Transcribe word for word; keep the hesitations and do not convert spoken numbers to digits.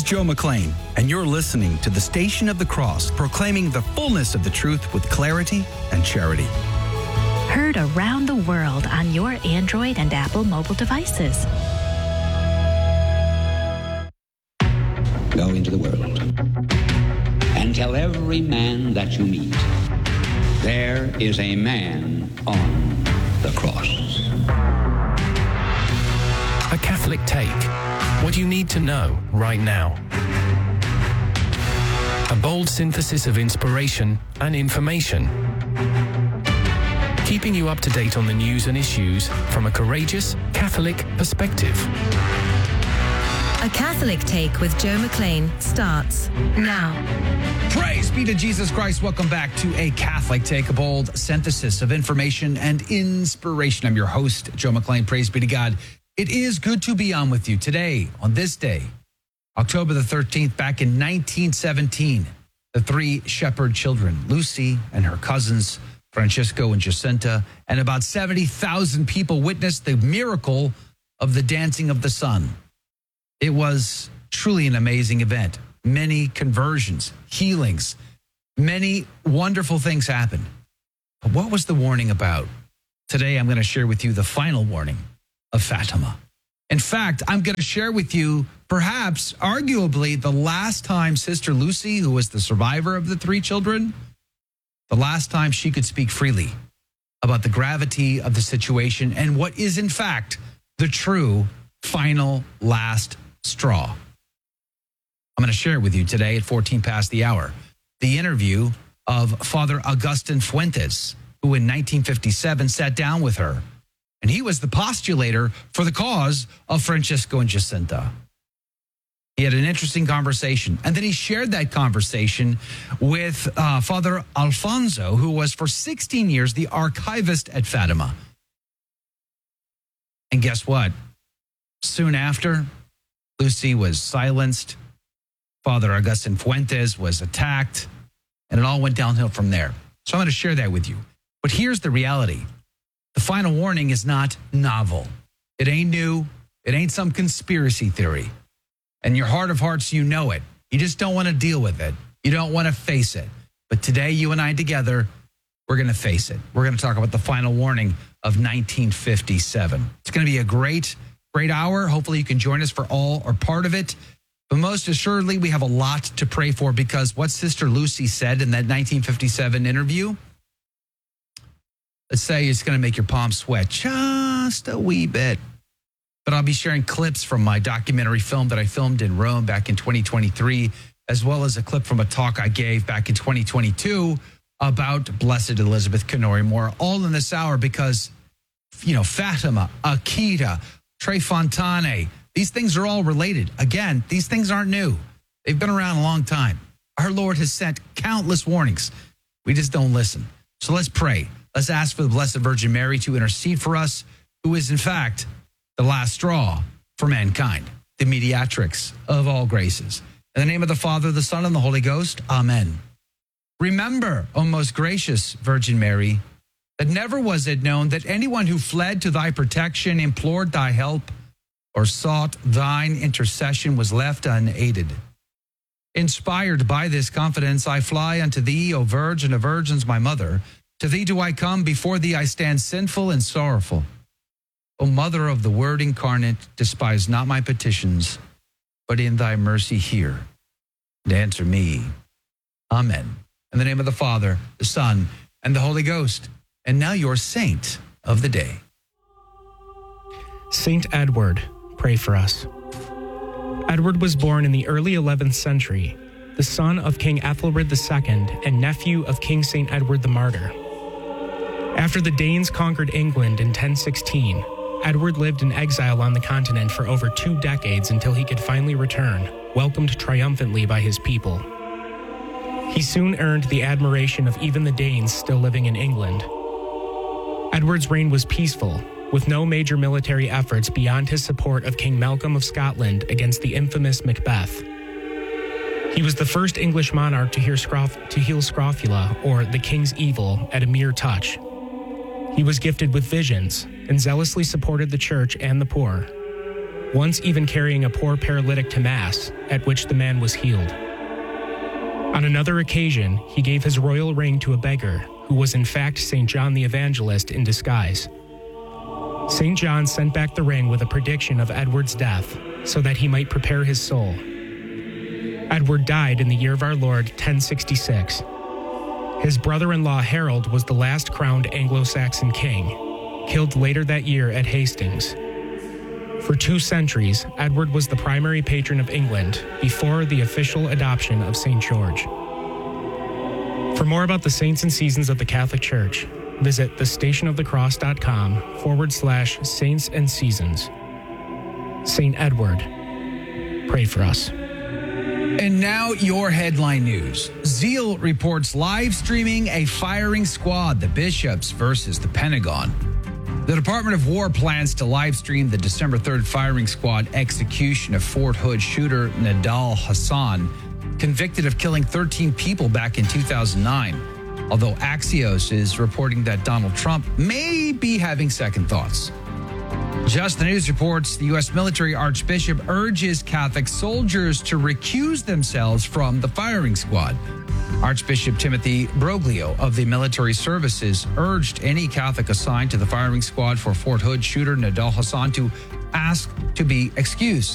Joe McLean, and you're listening to the Station of the Cross, proclaiming the fullness of the truth with clarity and charity. Heard around the world on your Android and Apple mobile devices. Go into the world and tell every man that you meet, there is a man on the cross. A Catholic Take. What you need to know right now. A bold synthesis of inspiration and information. Keeping you up to date on the news and issues from a courageous Catholic perspective. A Catholic Take with Joe McLean starts now. Praise be to Jesus Christ. Welcome back to A Catholic Take, a bold synthesis of information and inspiration. I'm your host, Joe McLean. Praise be to God. It is good to be on with you today, on this day, October the thirteenth, back in nineteen seventeen. The three shepherd children, Lucy and her cousins, Francisco and Jacinta, and about seventy thousand people witnessed the miracle of the dancing of the sun. It was truly an amazing event. Many conversions, healings, many wonderful things happened. But what was the warning about? Today, I'm going to share with you the final warning of Fatima. In fact, I'm going to share with you perhaps, arguably, the last time Sister Lucy, who was the survivor of the three children, the last time she could speak freely about the gravity of the situation and what is, in fact, the true final last straw. I'm going to share with you today at fourteen past the hour, the interview of Father Agustin Fuentes, who in nineteen fifty-seven sat down with her. And he was the postulator for the cause of Francisco and Jacinta. He had an interesting conversation. And then he shared that conversation with uh, Father Alfonso, who was for sixteen years the archivist at Fatima. And guess what? Soon after, Lucy was silenced. Father Agustin Fuentes was attacked. And it all went downhill from there. So I'm going to share that with you. But here's the reality. The final warning is not novel. It ain't new. It ain't some conspiracy theory. In your heart of hearts, you know it. You just don't want to deal with it. You don't want to face it. But today, you and I together, we're going to face it. We're going to talk about the final warning of nineteen fifty-seven. It's going to be a great, great hour. Hopefully, you can join us for all or part of it. But most assuredly, we have a lot to pray for because what Sister Lucy said in that nineteen fifty-seven interview, let's say it's going to make your palms sweat just a wee bit. But I'll be sharing clips from my documentary film that I filmed in Rome back in twenty twenty-three, as well as a clip from a talk I gave back in twenty twenty-two about Blessed Elizabeth Canori Moore, all in this hour because, you know, Fatima, Akita, Tre Fontane, these things are all related. Again, these things aren't new. They've been around a long time. Our Lord has sent countless warnings. We just don't listen. So let's pray. Let's ask for the Blessed Virgin Mary to intercede for us, who is, in fact, the last straw for mankind, the mediatrix of all graces. In the name of the Father, the Son, and the Holy Ghost, amen. Remember, O most gracious Virgin Mary, that never was it known that anyone who fled to thy protection, implored thy help, or sought thine intercession was left unaided. Inspired by this confidence, I fly unto thee, O Virgin of Virgins, my mother. To thee do I come, before thee I stand sinful and sorrowful. O Mother of the Word incarnate, despise not my petitions, but in thy mercy hear and answer me. Amen. In the name of the Father, the Son, and the Holy Ghost. And now your saint of the day. Saint Edward, pray for us. Edward was born in the early eleventh century, the son of King Ethelred the Second and nephew of King Saint Edward the Martyr. After the Danes conquered England in ten sixteen, Edward lived in exile on the continent for over two decades until he could finally return, welcomed triumphantly by his people. He soon earned the admiration of even the Danes still living in England. Edward's reign was peaceful, with no major military efforts beyond his support of King Malcolm of Scotland against the infamous Macbeth. He was the first English monarch to, hear scrof- to heal scrofula, or the king's evil, at a mere touch. He was gifted with visions and zealously supported the church and the poor. once even carrying a poor paralytic to Mass, at which the man was healed. On another occasion, he gave his royal ring to a beggar, who was in fact Saint John the Evangelist in disguise. Saint John sent back the ring with a prediction of Edward's death, so that he might prepare his soul. Edward died in the year of our Lord ten sixty-six. His brother-in-law Harold was the last crowned Anglo-Saxon king, killed later that year at Hastings. For two centuries, Edward was the primary patron of England before the official adoption of Saint George. For more about the saints and seasons of the Catholic Church, visit thestationofthecross.com forward slash saints and seasons. Saint Edward, pray for us. And now your headline news. Zeal reports live streaming a firing squad, the bishops versus the Pentagon. The Department of War plans to live stream the December third firing squad execution of Fort Hood shooter Nidal Hasan, convicted of killing thirteen people back in two thousand nine. Although Axios is reporting that Donald Trump may be having second thoughts. Just the News reports the U S military archbishop urges Catholic soldiers to recuse themselves from the firing squad. Archbishop Timothy Broglio of the military services urged any Catholic assigned to the firing squad for Fort Hood shooter Nidal Hasan to ask to be excused.